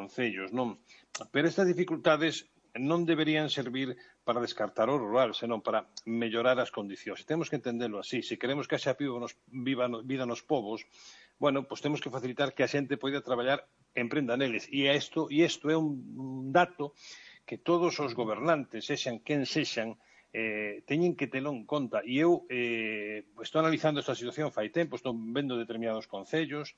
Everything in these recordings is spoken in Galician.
concellos, non? Pero estas dificultades non deberían servir para descartar o rural, senón para mellorar as condicións. Temos que entendelo así. Se queremos que haxa vida nos povos, bueno, pois temos que facilitar que a xente poida traballar e emprenda neles. E isto é un dato que todos os gobernantes, sexan quen sexan, teñen que telo en conta. E eu estou analizando esta situación fai tempo, estou vendo determinados concellos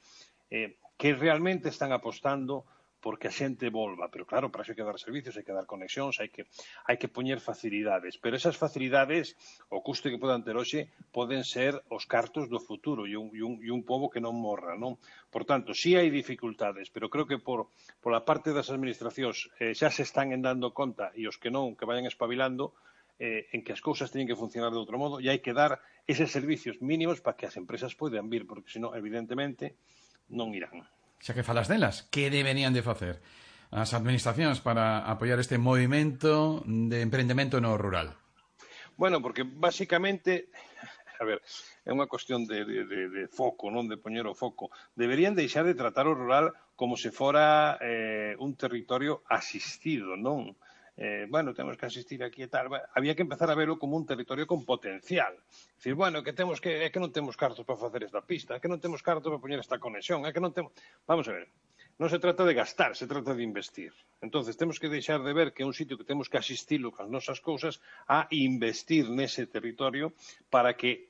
que realmente están apostando porque a xente volva, pero claro, para iso hai que dar servicios, hai que dar conexións, hai que poñer facilidades, pero esas facilidades, o custe que podan ter hoxe, poden ser os cartos do futuro e un pobo que non morra, non? Por tanto, sí hai dificultades, pero creo que pola parte das administracións xa se están dando conta, e os que non, que vayan espabilando, en que as cousas teñen que funcionar de outro modo, e hai que dar eses servicios mínimos para que as empresas poidan vir, porque senón, evidentemente, non irán. Xa que falas delas, que deberían de facer as administracións para apoiar este movimento de emprendemento no rural? Bueno, porque basicamente, a ver, é unha cuestión de foco, non de poñer o foco. Deberían deixar de tratar o rural como se fora un territorio asistido, non? Bueno, temos que asistir aquí e tal. Había que empezar a verlo como un territorio con potencial. Dicir, bueno, é que non temos cartos para facer esta pista, é que non temos cartos para poñer esta conexión, é que non temos... Vamos a ver, non se trata de gastar, se trata de investir. Entonces, temos que deixar de ver que é un sitio que temos que asistilo con as nosas cousas a investir nese territorio para que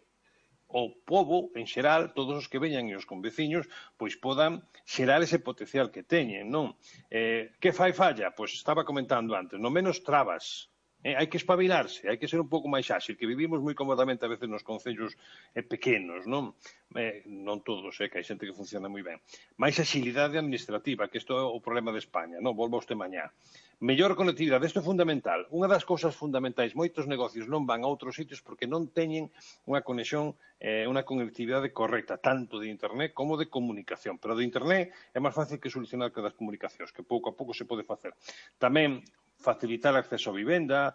o pobo, en xeral, todos os que veñan e os conveciños, pois podan xerar ese potencial que teñen, non? Que fai falla? Pois estaba comentando antes, no menos trabas. Hai que espabilarse, hai que ser un pouco máis áxil, que vivimos moi cómodamente a veces nos concellos pequenos, non? Non todos, que hai xente que funciona moi ben. Mais axilidade administrativa, que isto é o problema de España, non? Volvo a usted mañá. Mellor conectividade, isto é fundamental. Unha das cousas fundamentais, moitos negocios non van a outros sitios porque non teñen unha conexión, unha conectividade correcta, tanto de internet como de comunicación. Pero de internet é máis fácil que solucionar que das comunicacións, que pouco a pouco se pode facer. Tamén facilitar acceso a vivenda,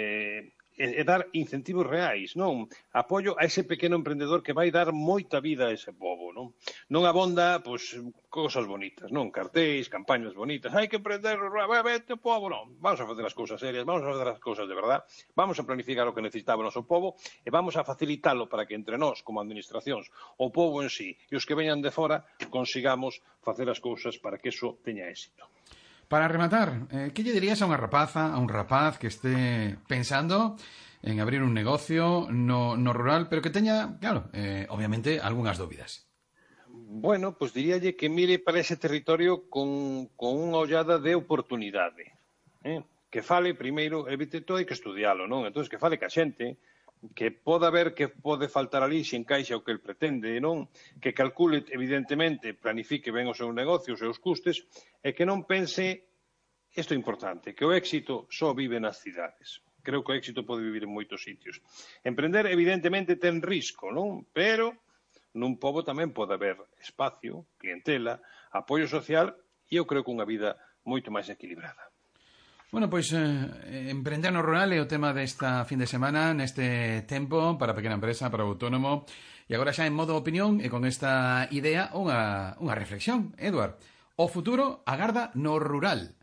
e dar incentivos reais, non? Apoio a ese pequeno emprendedor que vai dar moita vida a ese pobo, non? Non abonda, pois, cousas bonitas, non? Cartéis, campañas bonitas, hai que emprender, vete o pobo, non? Vamos a facer as cousas serias, vamos a facer as cousas de verdad, vamos a planificar o que necesitaba o noso pobo e vamos a facilitalo para que entre nós, como administracións, o pobo en sí e os que veñan de fora, consigamos facer as cousas para que eso teña éxito. Para rematar, que lle dirías a unha rapaza, a un rapaz que este pensando en abrir un negocio no rural, pero que teña, claro, obviamente, algunhas dúbidas? Bueno, pois diríalle que mire para ese territorio con unha ollada de oportunidade. Que fale primeiro, evite todo, hai que estudialo, non? Entón, que fale ca xente, que poda ver que pode faltar ali se encaixa o que el pretende, non? Que calcule, evidentemente, planifique ben o seu negocio, os seus custes, e que non pense, isto é importante, que o éxito só vive nas cidades. Creo que o éxito pode vivir en moitos sitios. Emprender, evidentemente, ten risco, non? Pero nun pobo tamén pode haber espacio, clientela, apoio social e eu creo que unha vida moito máis equilibrada. Bueno, pois emprender no rural é o tema desta fin de semana, neste tempo, para a pequena empresa, para o autónomo. E agora xa en modo opinión e con esta idea unha reflexión. Eduard, o futuro agarda no rural.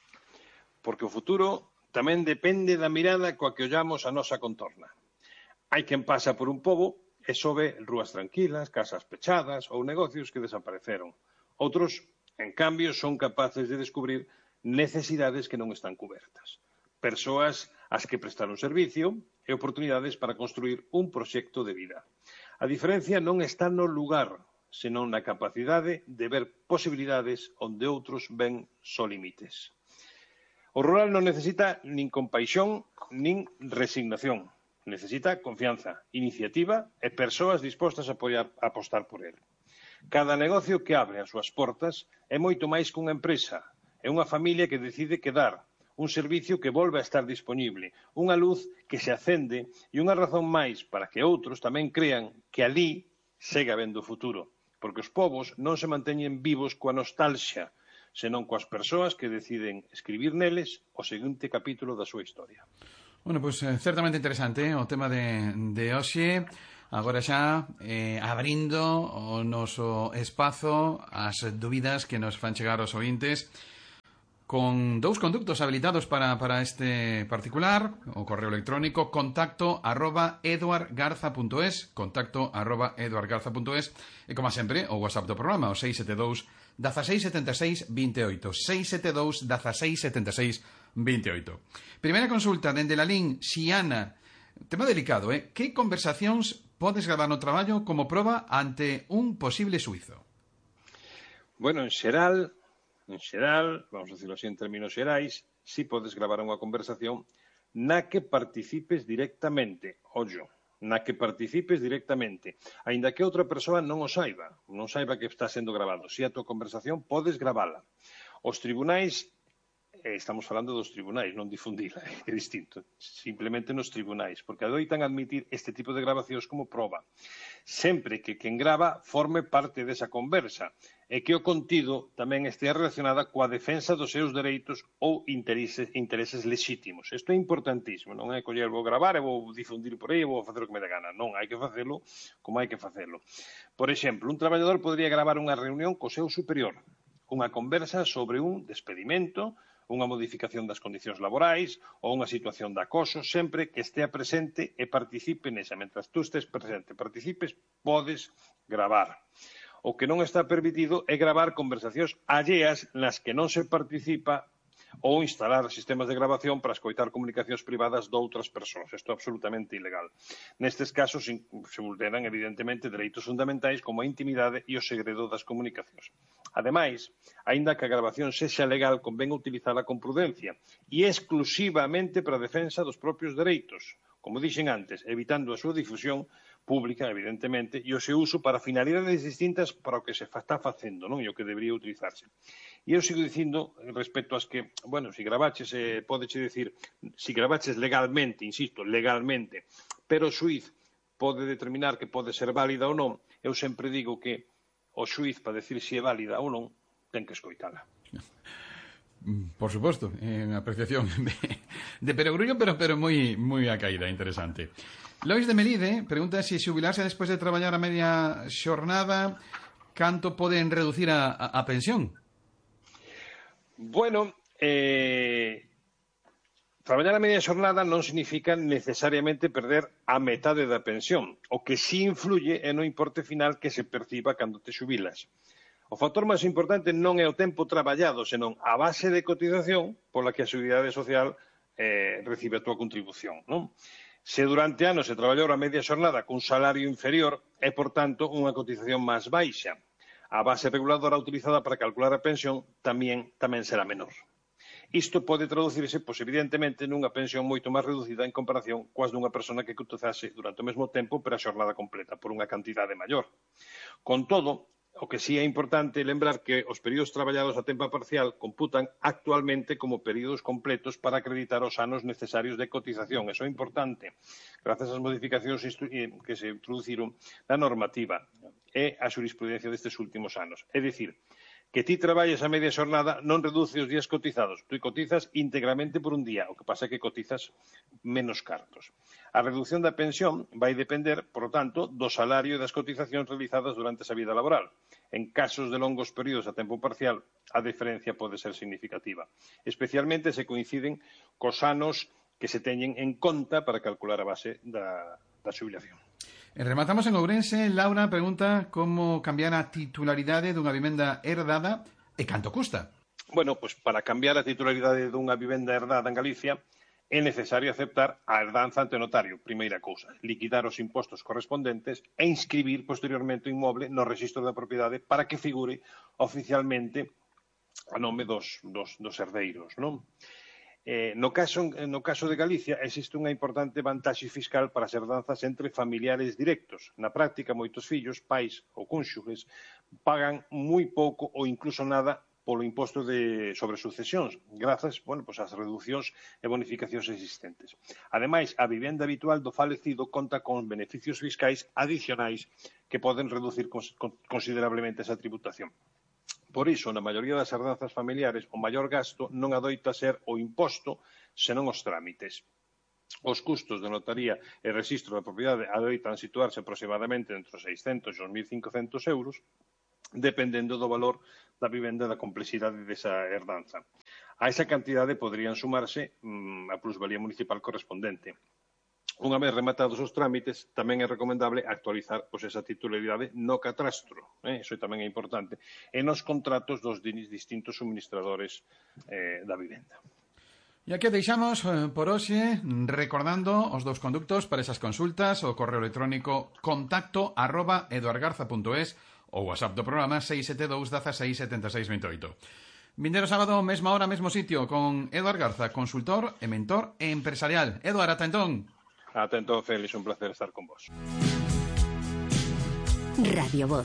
Porque o futuro tamén depende da mirada coa que ollamos a nosa contorna. Hai quen pasa por un pobo e só ve rúas tranquilas, casas pechadas ou negocios que desapareceron. Outros, en cambio, son capaces de descubrir necesidades que non están cubertas. Persoas ás que prestar un servicio e oportunidades para construir un proxecto de vida. A diferencia non está no lugar, senón na capacidade de ver posibilidades onde outros ven só límites. O rural non necesita nin compaixón nin resignación. Necesita confianza, iniciativa e persoas dispostas a apostar por el. Cada negocio que abre as súas portas é moito máis que unha empresa. É unha familia que decide quedar, un servicio que volve a estar disponible, unha luz que se acende e unha razón máis para que outros tamén crean que ali segue habendo futuro, porque os povos non se manteñen vivos coa nostalgia, senón coas persoas que deciden escribir neles o seguinte capítulo da súa historia. Bueno, pois certamente interesante o tema de hoxe. Agora xa abrindo o noso espazo ás dúbidas que nos fan chegar os ointes. con dous conductos habilitados para este particular, o correo electrónico contacto@eduardgarza.es, contacto@eduardgarza.es, e como sempre, o WhatsApp do programa, o 672 1676 28, 672 1676 28. Primeira consulta dende la LIN Xiana. Tema delicado, que conversacións podes gravar no traballo como proba ante un posible suizo? Bueno, en xeral, vamos a decirlo así en términos xerais, si podes gravar unha conversación na que participes directamente, ollo, na que participes directamente, aínda que outra persoa non saiba que está sendo grabado. Si a tua conversación podes gravala. Os tribunais, estamos falando dos tribunais, non difundila, é distinto, simplemente nos tribunais, porque adoitan admitir este tipo de grabacións como proba, sempre que quen grava forme parte desa conversa e que o contido tamén estea relacionada coa defensa dos seus dereitos ou intereses lexítimos. Isto é importantísimo, non é coller, vou gravar e vou difundir por aí e vou facer o que me dé gana. Non, hai que facelo como hai que facelo. Por exemplo, un traballador podría gravar unha reunión co seu superior, unha conversa sobre un despedimento, unha modificación das condicións laborais ou unha situación de acoso, sempre que estea presente e participe nesa. Mentras tú estés presente e participes, podes gravar. O que non está permitido é gravar conversacións alleas nas que non se participa ou instalar sistemas de grabación para escoitar comunicacións privadas doutras persoas. Isto é absolutamente ilegal. Nestes casos se vulneran, evidentemente, dereitos fundamentais como a intimidade e o segredo das comunicacións. Ademais, aínda que a grabación sexa legal, convén utilizala con prudencia e exclusivamente para a defensa dos propios dereitos, como dixen antes, evitando a súa difusión pública, evidentemente, e o seu uso para finalidades distintas para o que se está facendo, non? E o que debería utilizarse. E eu sigo dicindo, respecto ás que, bueno, se gravaches, podeche dicir, se gravaches legalmente, insisto, legalmente, pero o xuiz pode determinar que pode ser válida ou non, eu sempre digo que o xuiz, para decir se é válida ou non, ten que escoitala. Por suposto, unha apreciación de perogrullo, pero moi a caída, interesante. Lois de Melide pregunta se xubilarse despois de traballar a media xornada, canto poden reducir a pensión? Bueno, traballar a media xornada non significa necesariamente perder a metade da pensión. O que sí influye é no importe final que se perciba cando te xubilas. O factor máis importante non é o tempo traballado, senón a base de cotización pola que a Seguridade Social recibe a túa contribución, non? Se durante anos se traballou a media xornada cun salario inferior, é, por tanto, unha cotización máis baixa. A base reguladora utilizada para calcular a pensión tamén será menor. Isto pode traducirse, pois, evidentemente, nunha pensión moito máis reducida en comparación coas dunha persona que cotizase durante o mesmo tempo pero a xornada completa, por unha cantidade maior. Con todo, o que sí é importante lembrar que os períodos traballados a tempo parcial computan actualmente como períodos completos para acreditar os anos necesarios de cotización. Eso é importante, grazas ás modificacións que se introduciron na normativa e a xurisprudencia destes últimos anos. É dicir, que ti traballes a media xornada non reduce os días cotizados. Tú cotizas íntegramente por un día, o que pasa é que cotizas menos cartos. A reducción da pensión vai depender, por lo tanto, do salario e das cotizacións realizadas durante esa vida laboral. En casos de longos períodos a tempo parcial, a diferencia pode ser significativa, especialmente se coinciden cos anos que se teñen en conta para calcular a base da xubilación. Rematamos en Ourense. Laura pregunta como cambiar a titularidade dunha vivenda herdada e canto custa. Bueno, pois para cambiar a titularidade dunha vivenda herdada en Galicia é necesario aceptar a herdanza ante notario, primeira cousa, liquidar os impostos correspondentes e inscribir posteriormente o inmoble no rexistro da propiedade para que figure oficialmente a nome dos herdeiros, non? No caso de Galicia existe unha importante vantaxe fiscal para as herdanzas entre familiares directos. Na práctica, moitos fillos, pais ou cónxuges pagan moi pouco ou incluso nada polo imposto sobre sucesións, grazas ás reducións e bonificacións existentes. Ademais, a vivenda habitual do falecido conta con beneficios fiscais adicionais que poden reducir considerablemente esa tributación. Por iso, na maioría das herdanzas familiares, o maior gasto non adoita ser o imposto, senón os trámites. Os custos de notaría e rexistro da propiedade adoitan situarse aproximadamente entre os 600 e os 1.500 euros, dependendo do valor da vivenda, da complexidade desa herdanza. A esa cantidade poderían sumarse a plusvalía municipal correspondente. Unha vez rematados os trámites, tamén é recomendable actualizar esa titularidade no catastro, iso tamén é importante, e nos contratos dos distintos suministradores da vivenda. E aquí deixamos por hoxe recordando os dous conductos para esas consultas, o correo electrónico contacto@eduardgarza.es ou WhatsApp do programa 672 16 76 28. Vindeiro sábado, mesma hora, mesmo sitio, con Eduard Garza, consultor e mentor empresarial. Eduard, ata entón. Ata entón, Félix, un placer estar con vos. Radio Voz.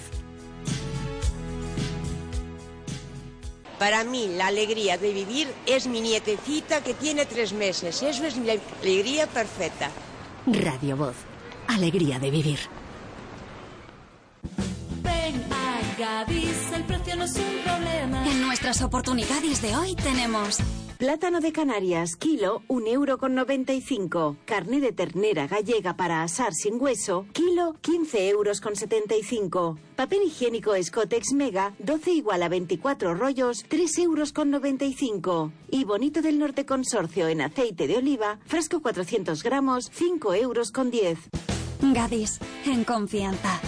Para mí, la alegría de vivir es mi nietecita que tiene 3 meses. Eso es mi alegría perfecta. Radio Voz. Alegría de vivir. Ven a Gadis, el precio no es un problema. En nuestras oportunidades de hoy tenemos... Plátano de Canarias, kilo, 1,95 €. Carne de ternera gallega para asar sin hueso, kilo, 15,75 €. Papel higiénico Scotex Mega, 12 igual a 24 rollos, 3,95 €. Y Bonito del Norte Consorcio en aceite de oliva, frasco 400 gramos, 5,10 €. Gadis, en confianza.